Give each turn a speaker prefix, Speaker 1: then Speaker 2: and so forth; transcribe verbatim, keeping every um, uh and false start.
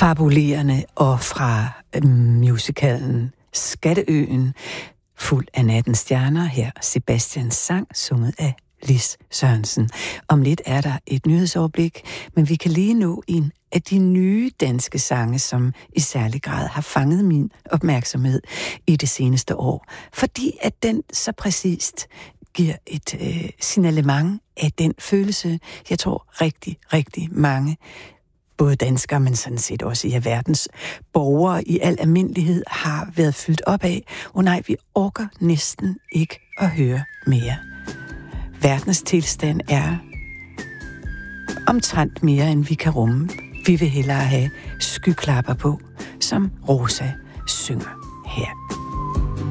Speaker 1: Fabulerende og fra musicalen Skatteøen, fuld af nattens stjerner, her Sebastians sang, sunget af Lis Sørensen. Om lidt er der et nyhedsoverblik, men vi kan lige nå en af de nye danske sange, som i særlig grad har fanget min opmærksomhed i det seneste år, fordi at den så præcist giver et øh, signalement af den følelse, jeg tror rigtig, rigtig mange både danskere, men sådan set også i verdens borgere i al almindelighed har været fyldt op af. Og nej, vi orker næsten ikke at høre mere. Verdens tilstand er omtrent mere, end vi kan rumme. Vi vil hellere have skyklapper på, som Rosa synger.